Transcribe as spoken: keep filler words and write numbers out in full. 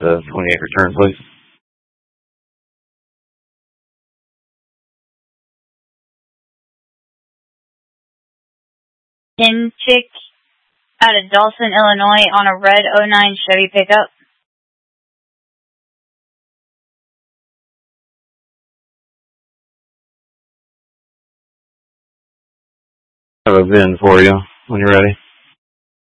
the twenty acre turn, please. Tin Chick out of Dawson, Illinois on a red oh nine Chevy pickup. I have a V I N for you when you're ready.